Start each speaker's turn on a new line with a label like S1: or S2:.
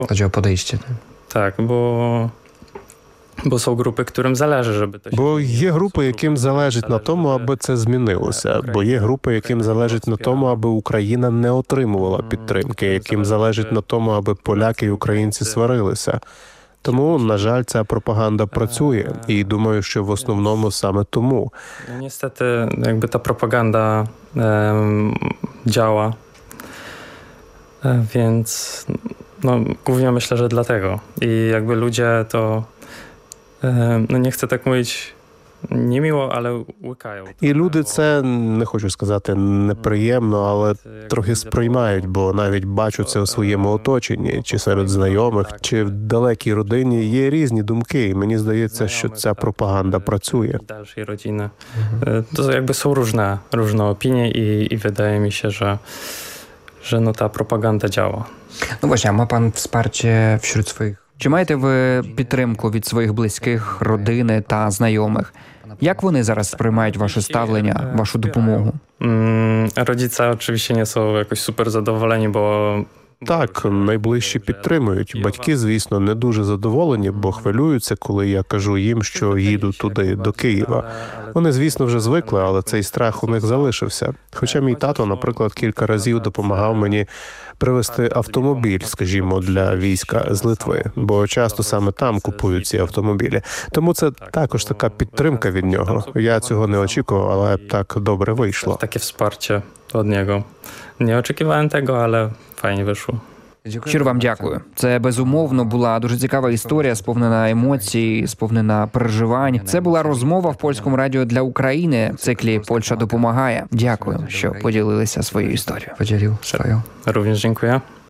S1: Chodzi o podejście.
S2: Tak, бо są групи, którym zależy, żeby to się...
S3: Бо є групи, яким залежить на тому, аби це змінилося. Бо є групи, яким залежить на тому, аби Україна не отримувала підтримки, яким залежить на тому, аби поляки і українці сварилися. Тому, на жаль, ця пропаганда працює. І думаю, що в основному саме тому.
S2: No niestety jakby ta propaganda działa, więc no, głównie myślę, że dlatego. I jakby ludzie to, no nie chcę tak mówić niemiło, ale łykają.
S3: І люди це, не хочу сказати неприємно, але трохи сприймають, бо навіть бачу це у своєму оточенні, чи серед знайомих, чи в далекій родині є різні думки, і мені здається, що ця пропаганда працює.
S2: Dalszej rodziny. To jakby są różne opinie i wydaje mi się, że no ta propaganda działa.
S1: No właśnie, a ma pan wsparcie wśród swoich...
S4: Чи маєте ви підтримку від своїх близьких, родини та знайомих? Як вони зараз сприймають ваше ставлення, вашу допомогу?
S2: Rodzice oczywiście nie są jakoś super zadowoleni, bo...
S3: Так, найближчі підтримують. Батьки, звісно, не дуже задоволені, бо хвилюються, коли я кажу їм, що їду туди, до Києва. Вони, звісно, вже звикли, але цей страх у них залишився. Хоча мій тато, наприклад, кілька разів допомагав мені привезти автомобіль, скажімо, для війська з Литви, бо часто саме там купують ці автомобілі. Тому це також така підтримка від нього. Я цього не очікував, але так добре вийшло.
S2: Takie wsparcie od niego. Nie oczekiwałem tego, ale fajnie wyszło.
S4: Щиро вам дякую. Це, безумовно, була дуже цікава історія, сповнена емоцій, сповнена переживань. Це була розмова в Польському радіо для України в циклі «Польща допомагає». Дякую, що поділилися своєю історією.
S1: Podzielił swoją.
S2: Również dziękuję.